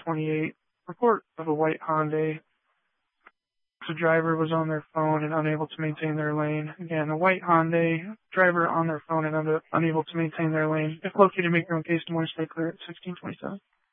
1628. Report of a white Hyundai. The driver was on their phone and unable to maintain their lane. Again, a white Hyundai, driver on their phone and unable to maintain their lane. If located, make your own case to more stay clear at 1627.